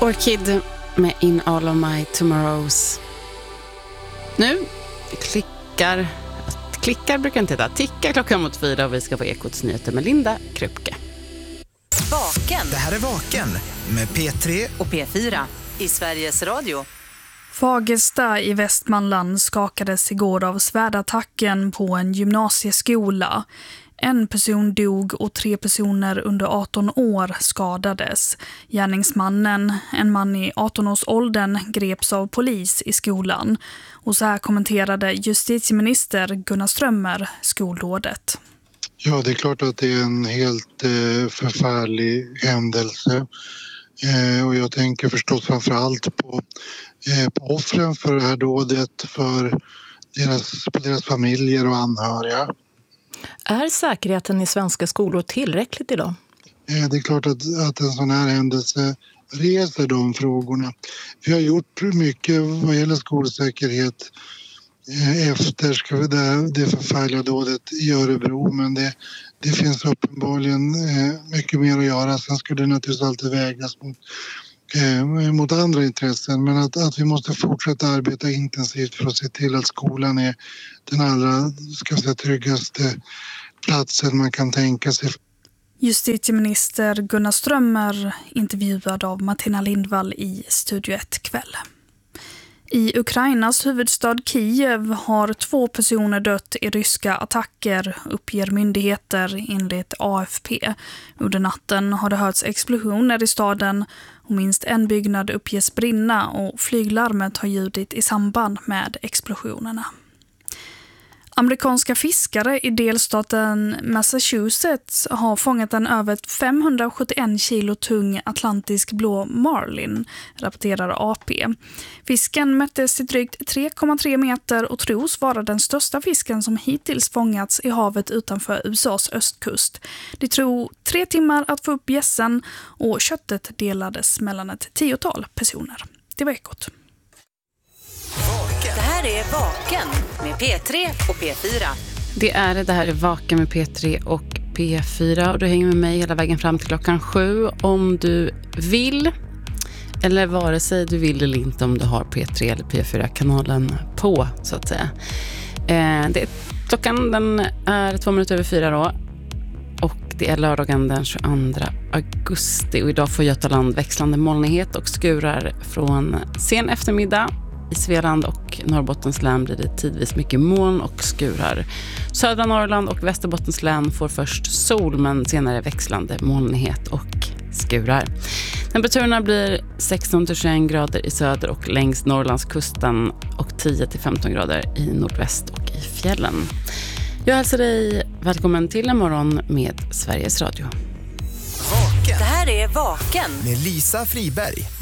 Orchid med In All of My Tomorrows. Nu klickar brukar inte heta. Tickar klockan mot 4 och vi ska få Ekots nyheter med Linda Krupke. Vaken. Det här är Vaken med P3 och P4 i Sveriges Radio. Fagersta i Västmanland skakades igår av svärdattacken på en gymnasieskola. En person dog och 3 personer under 18 år skadades. Gärningsmannen, en man i 18-årsåldern, greps av polis i skolan. Och så här kommenterade justitieminister Gunnar Strömmer skoldådet. Ja, det är klart att det är en helt förfärlig händelse. Och jag tänker förstås framförallt på offren för det här dådet, för deras familjer och anhöriga. Är säkerheten i svenska skolor tillräckligt idag? Det är klart att en sån här händelse reser de frågorna. Vi har gjort mycket vad gäller skolsäkerhet efter det förfärliga dådet i Örebro, men det finns uppenbarligen mycket mer att göra. Sen ska det naturligtvis alltid vägas mot andra intressen, men att vi måste fortsätta arbeta intensivt för att se till att skolan är den allra tryggaste platsen man kan tänka sig. Justitieminister Gunnar Strömmer intervjuad av Martina Lindvall i Studio 1 kväll. I Ukrainas huvudstad Kiev har 2 personer dött i ryska attacker, uppger myndigheter enligt AFP. Under natten har det hörts explosioner i staden och minst en byggnad uppges brinna och flyglarmet har ljudit i samband med explosionerna. Amerikanska fiskare i delstaten Massachusetts har fångat en över 571 kilo tung atlantisk blå marlin, rapporterar AP. Fisken mättes till drygt 3,3 meter och tros vara den största fisken som hittills fångats i havet utanför USAs östkust. Det tog 3 timmar att få upp gässen och köttet delades mellan ett 10-tal personer. Det var Ekot. Det här är Vaken med P3 och P4. Det här är Vaken med P3 och P4 och du hänger med mig hela vägen fram till klockan 7 om du vill. Eller vare sig du vill eller inte om du har P3 eller P4-kanalen på, så att säga. Klockan den är 2 minuter över 4 då. Och det är lördagen den 22 augusti. Och idag får Götaland växlande molnighet och skurar från sen eftermiddag. I Svealand och Norrbottens län blir det tidvis mycket moln och skurar. Södra Norrland och Västerbottens län får först sol men senare växlande molnighet och skurar. Temperaturerna blir 16-21 grader i söder och längs Norrlandskusten och 10-15 grader i nordväst och i fjällen. Jag hälsar dig välkommen till en morgon med Sveriges Radio. Det här är Vaken med Lisa Friberg.